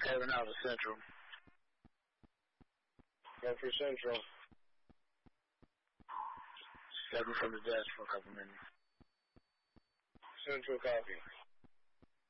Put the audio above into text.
Heading out to Central. Go for Central. Stepping from the desk for a couple minutes. Central copy.